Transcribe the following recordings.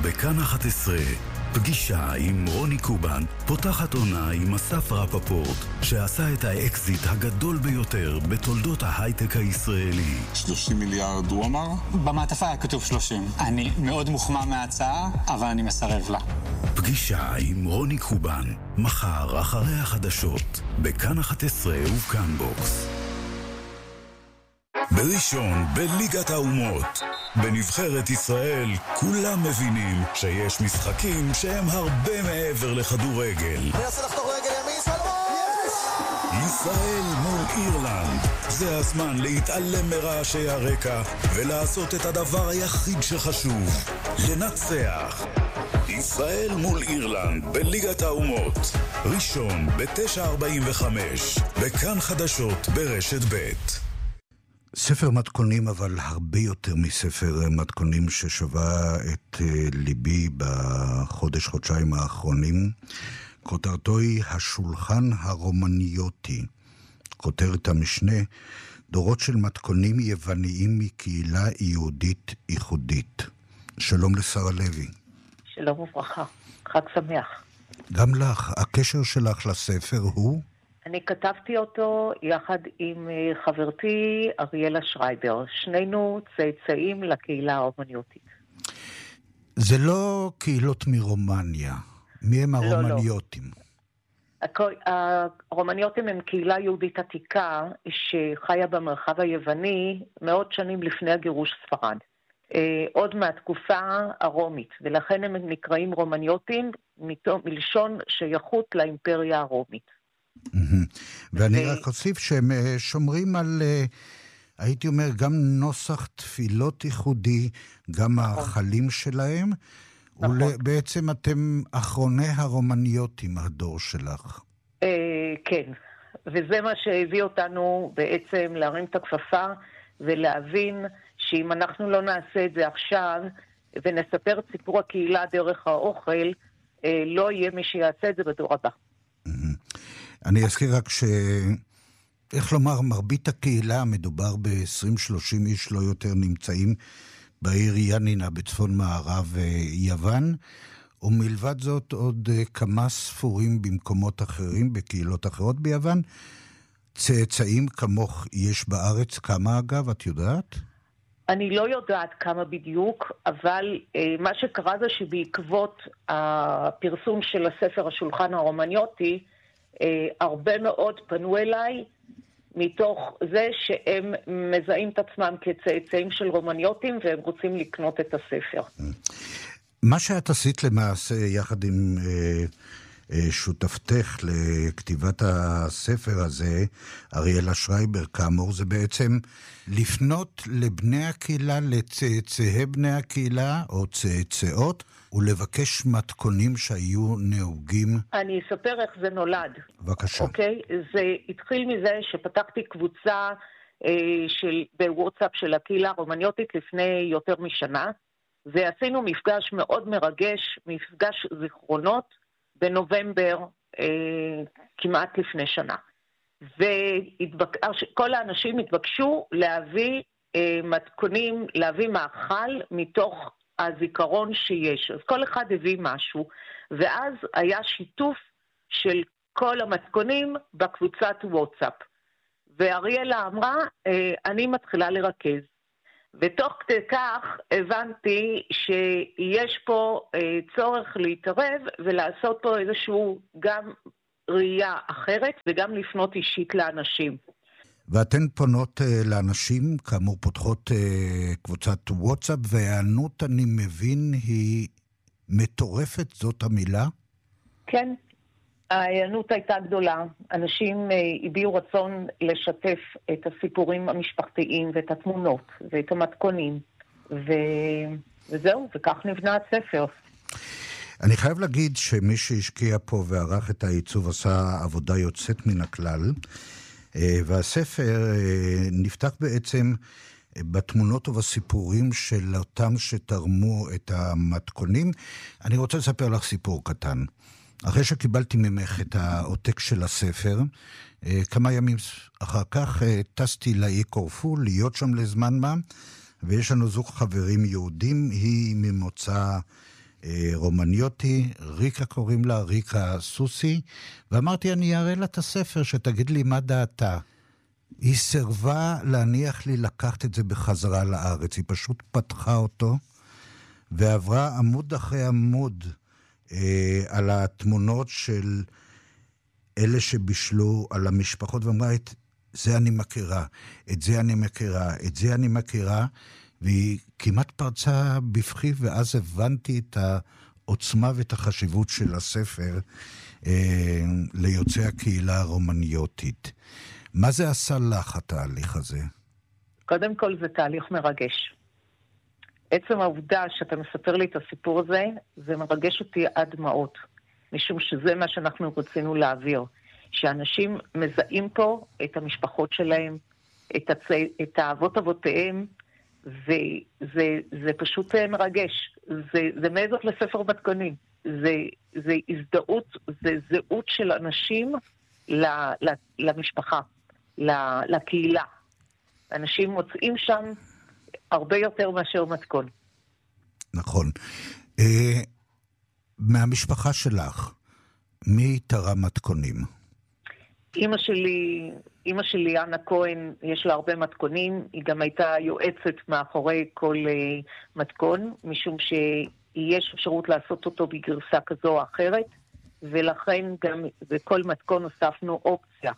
בכאן 11. פגישה עם רוני קובן פותחת עונה עם אסף רפפורט, שעשה את האקזיט הגדול ביותר בתולדות ההייטק הישראלי. 30 מיליארד הוא אמר? במעטפה היה כתוב 30. אני מאוד מוחמא מההצעה, אבל אני מסרב לה. פגישה עם רוני קובן, מחר אחרי החדשות, בכאן 11 ובכאן בוקס. בראשון, בליגת האומות. בנבחרת ישראל כולם מבינים שיש משחקים שהם הרבה מעבר לכדורגל. מנסה לחתוך רגל ימין, סלמון! ישראל מול אירלנד. זה הזמן להתעלם מרעשי הרקע ולעשות את הדבר היחיד שחשוב, לנצח. ישראל מול אירלנד בליגת האומות. ראשון ב-9:45 בכאן חדשות ברשת ב'. ספר מתכונים, אבל הרבה יותר מספר מתכונים ששווה את ליבי חודשיים האחרונים. כותרתו היא השולחן הרומניוטי. כותרת המשנה, דורות של מתכונים יווניים מקהילה יהודית ייחודית. שלום לשרה לוי. שלום וברכה, חג שמח. גם לך, הקשר שלך לספר הוא? אני כתבתי אותו יחד עם חברתי אריאלה שרייבר. שנינו צאצאים לקהילה הרומניוטית. זה לא קהילות מרומניה. מי הם הרומניוטים? הרומניוטים הם קהילה יהודית עתיקה שחיה במרחב היווני מאות שנים לפני הגירוש ספרד. עוד מהתקופה הרומית, ולכן הם נקראים רומניוטים מלשון שייכות לאימפריה הרומית. ואני רק אוסיף שהם שומרים על, הייתי אומר, גם נוסח תפילות ייחודי, גם האכלים שלהם, ובעצם אתם אחרוני הרומניוטים, הדור שלך. כן, וזה מה שהביא אותנו בעצם להרים את הכפפה ולהבין שאם אנחנו לא נעשה את זה עכשיו ונספר את סיפור הקהילה דרך האוכל, לא יהיה מי שיעשה את זה בדור הבא. אני אזכיר רק איך לומר, מרבית הקהילה, מדובר ב-20-30 איש לא יותר, נמצאים בעיר ינינה בצפון מערב יוון, ומלבד זאת עוד כמה ספורים במקומות אחרים, בקהילות אחרות ביוון. צאצאים כמוך יש בארץ, כמה אגב, את יודעת? אני לא יודעת כמה בדיוק, אבל מה שקרה זה שבעקבות הפרסום של הספר השולחן הרומניוטי, הרבה מאוד פנו אליי מתוך זה שהם מזהים את עצמם כצאצאים של רומניוטים והם רוצים לקנות את הספר. מה שאת עשית למעשה יחד עם שותפתך לכתיבת הספר הזה, אריאלה שרייבר כאמור, זה בעצם לפנות לבני הקהילה, לצאצאי בני הקהילה או צאצאות, ולבקש מתכונים שהיו נהוגים. אני אספר איך זה נולד. בבקשה. אוקיי? זה התחיל מזה שפתחתי קבוצה בוואטסאפ של הקהילה הרומניוטית לפני יותר משנה, ועשינו מפגש מאוד מרגש, מפגש זיכרונות, בנובמבר כמעט לפני שנה. וכל האנשים התבקשו להביא מתכונים, להביא מאכל מתוך הזיכרון שיש. אז כל אחד הביא משהו, ואז היה שיתוף של כל המתכונים בקבוצת וואטסאפ. ואריאלה אמרה, אני מתחילה לרכז. ותוך כדי כך הבנתי שיש פה צורך להתערב ולעשות פה איזשהו גם ראייה אחרת וגם לפנות אישית לאנשים. ואתן פונות לאנשים, כאמור פותחות קבוצת וואטסאפ, והענות אני מבין היא מטורפת, זאת המילה? כן, הענות הייתה גדולה. אנשים הביעו רצון לשתף את הסיפורים המשפחתיים ואת התמונות ואת המתכונים, וזהו, וכך נבנה הספר. אני חייב להגיד שמי שהשקיע פה וערך את העיצוב עשה עבודה יוצאת מן הכלל, והספר נפתח בעצם בתמונות ובסיפורים של אותם שתרמו את המתכונים. אני רוצה לספר לך סיפור קטן. אחרי שקיבלתי ממך את העותק של הספר, כמה ימים אחר כך טסתי לאי קורפו להיות שם לזמן מה, ויש לנו זוג חברים יהודים, היא ממוצא רומניוטי, ריקה קוראים לה, ריקה סוסי, ואמרתי, אני אראה לה את הספר, שתגיד לי מה דעתה. היא סרבה להניח לי לקחת את זה בחזרה לארץ, היא פשוט פתחה אותו, ועברה עמוד אחרי עמוד על התמונות של אלה שבישלו, על המשפחות, ואמרה, את זה אני מכירה, את זה אני מכירה, את זה אני מכירה, והיא כמעט פרצה בפחי, ואז הבנתי את העוצמה ואת החשיבות של הספר ליוצאי הקהילה הרומניוטית. מה זה עשה לך התהליך הזה? קודם כל זה תהליך מרגש. עצם העובדה שאתה מספר לי את הסיפור הזה, זה מרגש אותי עד דמעות. משום שזה מה שאנחנו רצינו להעביר. שאנשים מזהים פה את המשפחות שלהם, את האבות אבותיהם, זה פשוט מרגש. זה מעזות לספר מתכונים. זה הזדהות, זה זהות של אנשים למשפחה, לקהילה. אנשים מוצאים שם הרבה יותר מאשר מתכון. נכון. מהמשפחה שלך, מי תרם מתכונים? אמא שלי, אנה כהן, יש לה הרבה מתכונים. היא גם הייתה יועצת מאחורי כל מתכון, משום שיש אפשרות לעשות אותו בגרסה כזו או אחרת, ולכן גם בכל מתכון הוספנו אופציה.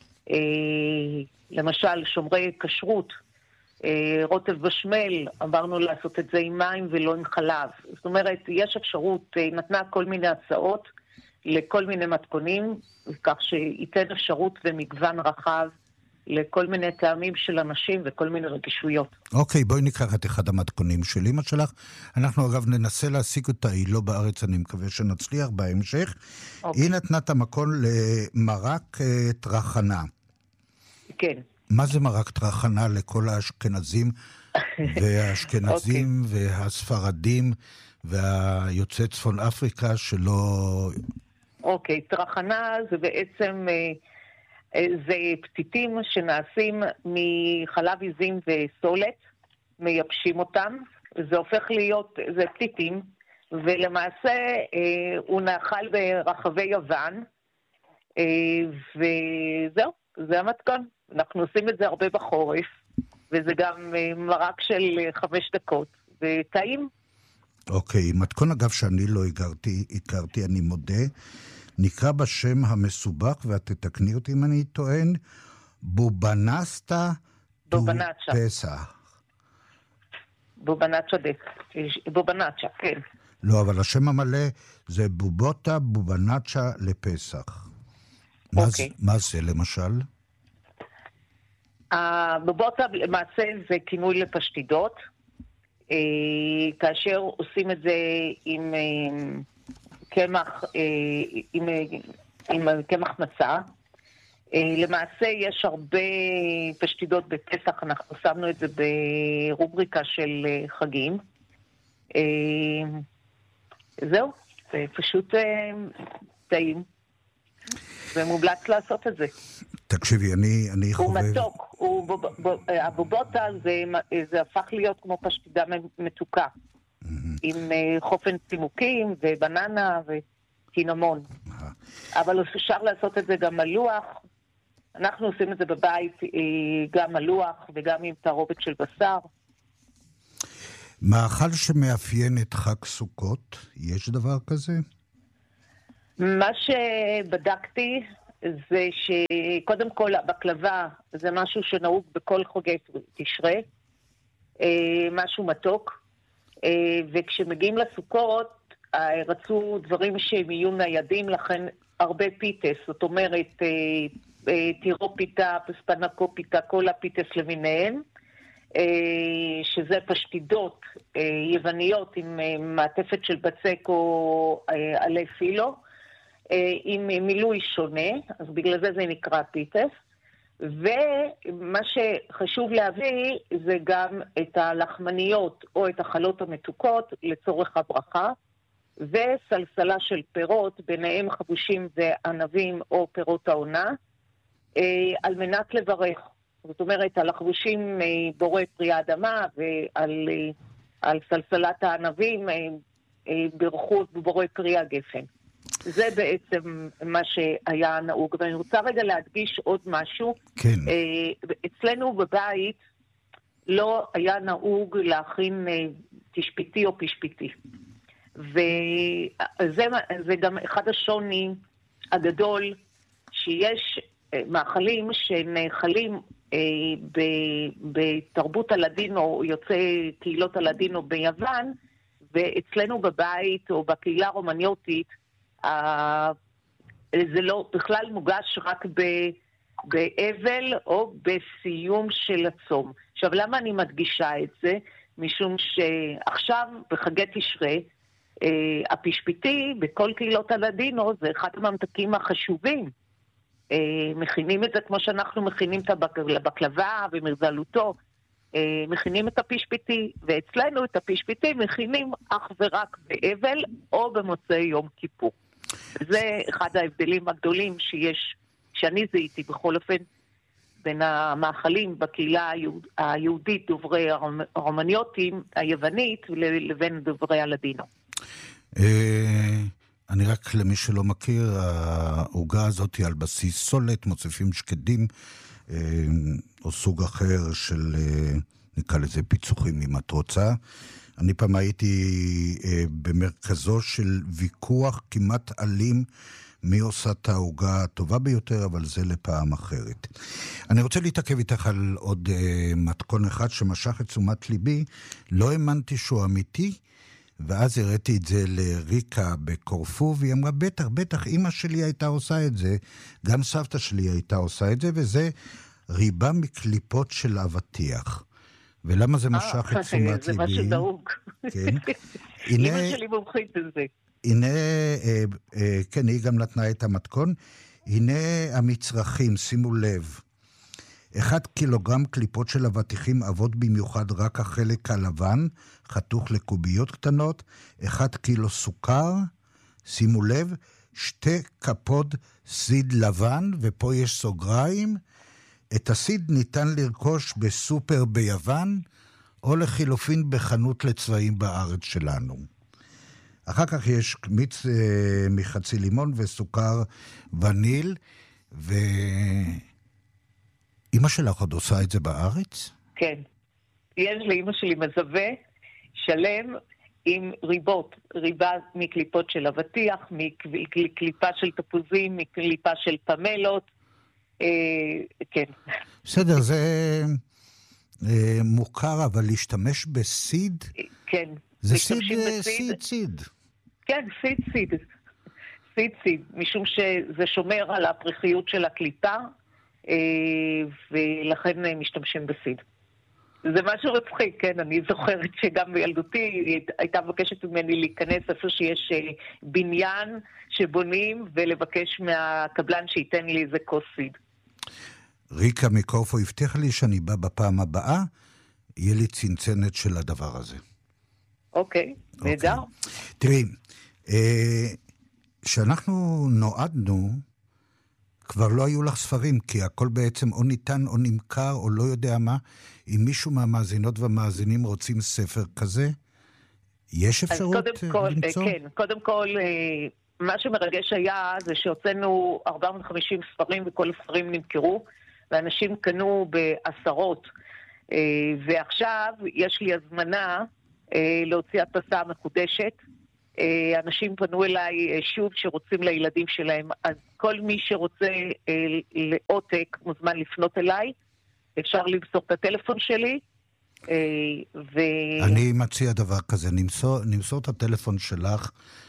למשל, שומרי כשרות, רוטב בשמל, אמרנו לעשות את זה עם מים ולא עם חלב. זאת אומרת, יש אפשרות, נתנה כל מיני הצעות לכל מיני מתכונים, כך שייתן אפשרות ומגוון רחב לכל מיני טעמים של אנשים וכל מיני רגישויות. אוקיי, בואי ניקח את אחד המתכונים של אמא שלך. אנחנו אגב ננסה להשיג אותה, היא לא בארץ, אני מקווה שנצליח בהמשך. היא נתנה את המקום למרק טרחנה. כן. מה זה מרק טרחנה לכל האשכנזים והאשכנזים והספרדים והיוצאי צפון אפריקה שלא... אוקיי, טרחנה זה בעצם, זה פתיתים שנעשים מחלב עיזים וסולת, מייבשים אותם, זה הופך להיות, זה פתיתים, ולמעשה הוא נאכל ברחבי יוון, וזהו, זה המתכון. אנחנו עושים את זה הרבה בחורף, וזה גם מרק של 5 דקות, וטעים. אוקיי, מתכון אגב שאני לא הכרתי, אני מודה, נקרא בשם המסובך, ואת תתקני אותי אם אני טוען, בובנצ'ה טו פסח. בובנצ'ה, כן. לא, אבל השם המלא זה בובנצ'ה לפסח. אוקיי. מה זה למשל? הבובוטה למעשה זה כינוי לפשטידות, כאשר עושים את זה עם קמח, עם קמח מצה. למעשה יש הרבה פשטידות בפסח, אנחנו שמנו את זה ברובריקה של חגים. זהו, זה פשוט טעים. ומומלץ לעשות את זה. תקשיבי, אני חובב... הוא מתוק, הבובוטה זה הפך להיות כמו פשטידה מתוקה, עם חופן צימוקים ובננה וקינמון. אבל אפשר לעשות את זה גם על לוח, אנחנו עושים את זה בבית גם על לוח וגם עם תערובת של בשר. מאכל שמאפיין את חג סוכות, יש דבר כזה? מה שבדקתי זה שקודם כל הבקלבה זה משהו שנהוג בכל חוגי תשרה, משהו מתוק, וכשמגיעים לסוכות רצו דברים שהם יהיו ניידים, לכן הרבה פיטס, זאת אומרת טירופיטה, פספנקופיטה, כל הפיטס למיניהם, שזה פשטידות יווניות עם מעטפת של בצק או עלי פילו, עם מילוי שונה, אז בגלל זה נקרא פיטס, ומה שחשוב להביא זה גם את הלחמניות או את החלות המתוקות לצורך הברכה, וסלסלה של פירות, ביניהם חבושים וענבים או פירות העונה, על מנת לברך. זאת אומרת, על החבושים בורא פרי האדמה, ועל סלסלת הענבים ברכות ובורא פרי הגפן. זה בעצם מה שהיה נהוג. ואני רוצה רגע להדגיש עוד משהו. כן. אצלנו בבית לא היה נהוג להכין תשפיטי או פשפיטי. וזה גם אחד השונים הגדול, שיש מאכלים שנאכלים בתרבות הלדינו, יוצאי קהילות הלדינו ביוון, ואצלנו בבית או בקהילה הרומניוטית, זה לא בכלל מוגש רק באבל או בסיום של הצום. עכשיו, למה אני מדגישה את זה? משום שעכשיו בחגי תשרי, הפשפיטי בכל קהילות הלדינו זה אחד הממתקים החשובים. מכינים את זה כמו שאנחנו מכינים את הבקלווה ומרזלותו, מכינים את הפשפיטי, ואצלנו את הפשפיטי מכינים אך ורק באבל או במוצאי יום כיפור. זה אחד ההבדלים הגדולים שיש, שאני זיהיתי בכל אופן, בין המאכלים בקהילה היהודית דוברי הרומניוטים, היוונית, לבין דוברי הלדינו. אני רק למי שלא מכיר, העוגה הזאת היא על בסיס סולת, מוסיפים שקדים, או סוג אחר של, נקרא לזה פיצוחים אם את רוצה. אני פעם הייתי במרכזו של ויכוח כמעט אלים, מי עושה את העוגה הטובה ביותר, אבל זה לפעם אחרת. אני רוצה להתעכב איתך על עוד מתכון אחד שמשך את תשומת ליבי. לא האמנתי שהוא אמיתי, ואז הראיתי את זה לריקה בקורפו, והיא אמרה, בטח, אמא שלי הייתה עושה את זה, גם סבתא שלי הייתה עושה את זה, וזה ריבה מקליפות של אבטיח. ולמה זה משך את תשומת ליבי? זה משהו נהוג. כן. אמא שלי מומחית בזה. הנה, כן, היא גם נתנה את המתכון. הנה המצרכים, שימו לב. 1 קילוגרם קליפות של אבטיחים עבוד במיוחד רק החלק הלבן, חתוך לקוביות קטנות, 1 קילו סוכר, שימו לב, 2 כפות סיד לבן, ופה יש סוגריים, את הסיד ניתן לרכוש בסופר ביוון, או לחילופין בחנות לצבעים בארץ שלנו. אחר כך יש מיץ מחצי לימון וסוכר וניל, אמא שלך עוד עושה את זה בארץ? כן. יש לאמא שלי מזווה שלם עם ריבות. ריבה מקליפות של אבטיח, מקליפה של תפוזים, מקליפה של פמלות. כן. בסדר, זה מוכר, אבל להשתמש בסיד? כן. זה סיד. כן, סיד. משום שזה שומר על הפריחיות של הקליפה, ולכן משתמשים בסיד. זה משהו מצחיק, כן, אני זוכרת שגם בילדותי הייתה מבקשת ממני להיכנס איפה שיש בניין שבונים, ולבקש מהקבלן שייתן לי איזה כוס סיד. ריקה מקורפו הבטיחה לי שאני בא בפעם הבאה, יהיה לי צנצנת של הדבר הזה. אוקיי, נהדר. תראי, שאנחנו נועדנו, כבר לא היו לך ספרים, כי הכל בעצם או ניתן או נמכר או לא יודע מה. אם מישהו מהמאזינות והמאזינים רוצים ספר כזה, יש אפשרות למצוא? כן, קודם כל, מה שמרגש היה זה שהוצאנו 450 ספרים וכל הספרים נמכרו, ואנשים קנו בעשרות. ועכשיו יש לי הזמנה להוציא הדפסה המחודשת. אנשים פנו אליי שוב שרוצים לילדים שלהם, אז כל מי שרוצה לעותק מוזמן לפנות אליי, אפשר למסור את הטלפון שלי. אני מציע דבר כזה, נמסור את הטלפון שלך,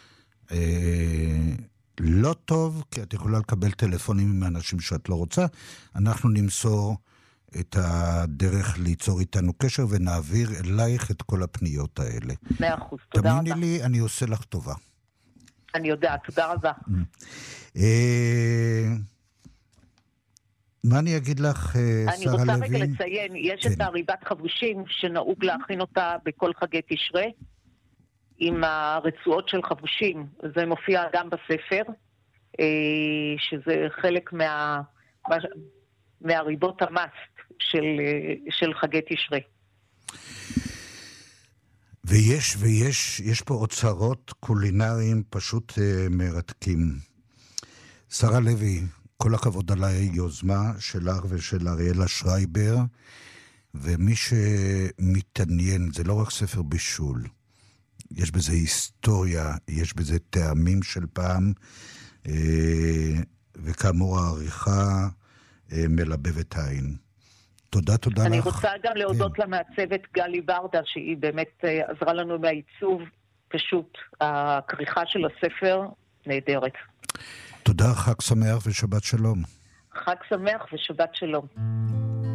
לא טוב, כי את יכולה לקבל טלפונים מאנשים שאת לא רוצה, אנחנו נמסור את הדרך ליצור איתנו קשר, ונעביר אלייך את כל הפניות האלה. 100%, תודה רבה. תאמיני לי, אני עושה לך טובה. אני יודעת, תודה רבה. מה אני אגיד לך, שרה לוי? אני רוצה רגע לציין, יש את הריבת חבושים, שנהוג להכין אותה בכל חגי תשרי, עם הרצועות של חבושים. זה מופיע גם בספר, שזה חלק מהריבות המאסט של חגי תשרי. ויש פה אוצרות קולינריים פשוט מרתקים. שרה לוי, כל הכבוד על היוזמה שלך ושל אריאלה שרייבר, ומי שמתעניין, זה לא רק ספר בישול, יש בזה היסטוריה, יש בזה טעמים של פעם, וכאמור העריכה מלבבת העין. תודה לך. אני רוצה גם להודות למעצבת גלי ברדה, שהיא באמת עזרה לנו מהעיצוב, פשוט הכריכה של הספר נהדרת. תודה, חג שמח ושבת שלום. חג שמח ושבת שלום.